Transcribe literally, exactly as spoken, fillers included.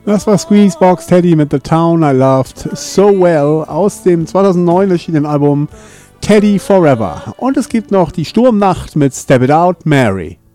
Das war Squeezebox Teddy mit The Town I Loved So Well aus dem zweitausendneun erschienenen Album Teddy Forever. Und es gibt noch die Sturmnacht mit Step It Out, Mary.